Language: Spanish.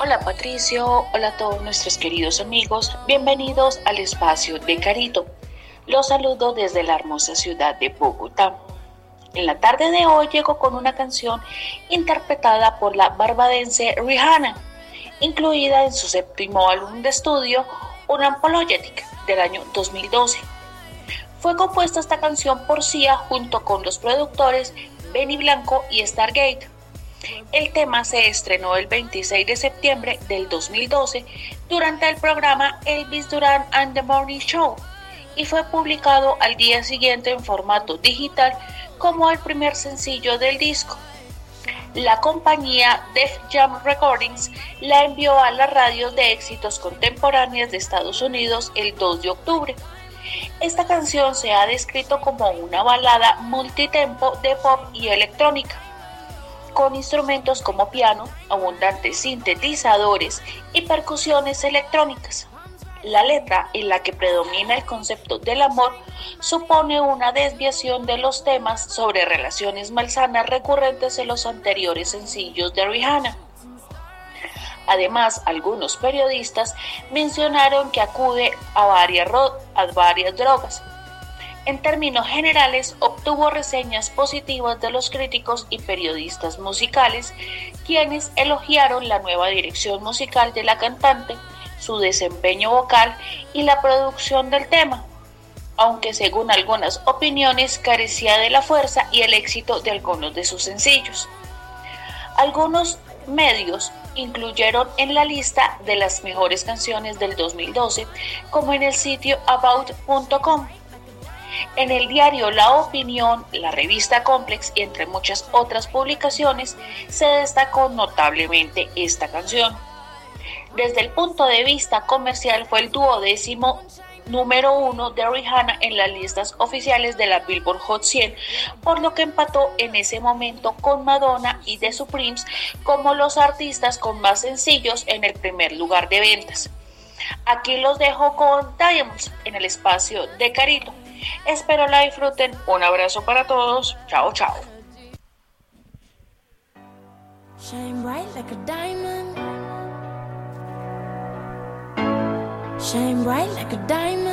Hola Patricio, hola a todos nuestros queridos amigos, bienvenidos al espacio de Carito. Los saludo desde la hermosa ciudad de Bogotá. En la tarde de hoy llego con una canción interpretada por la barbadense Rihanna, incluida en su séptimo álbum de estudio, Unapologetic, del año 2012. Fue compuesta esta canción por Sia junto con los productores Benny Blanco y Stargate. El tema se estrenó el 26 de septiembre del 2012 durante el programa Elvis Duran and the Morning Show y fue publicado al día siguiente en formato digital como el primer sencillo del disco. La compañía Def Jam Recordings la envió a las radios de éxitos contemporáneas de Estados Unidos el 2 de octubre. Esta canción se ha descrito como una balada multitempo de pop y electrónica, con instrumentos como piano, abundantes sintetizadores y percusiones electrónicas. La letra, en la que predomina el concepto del amor, supone una desviación de los temas sobre relaciones malsanas recurrentes en los anteriores sencillos de Rihanna. Además, algunos periodistas mencionaron que acude a varias drogas. En términos generales, obtuvo reseñas positivas de los críticos y periodistas musicales, quienes elogiaron la nueva dirección musical de la cantante, su desempeño vocal y la producción del tema, aunque según algunas opiniones carecía de la fuerza y el éxito de algunos de sus sencillos. Algunos medios incluyeron en la lista de las mejores canciones del 2012, como en el sitio about.com. En el diario La Opinión, la revista Complex y entre muchas otras publicaciones se destacó notablemente esta canción. Desde el punto de vista comercial fue el 12º número 1 de Rihanna en las listas oficiales de la Billboard Hot 100, por lo que empató en ese momento con Madonna y The Supremes como los artistas con más sencillos en el primer lugar de ventas. Aquí los dejo con Diamonds en el espacio de Carito. Espero la disfruten. Un abrazo para todos. Chao, chao. Shine bright like a diamond. Shine bright like a diamond.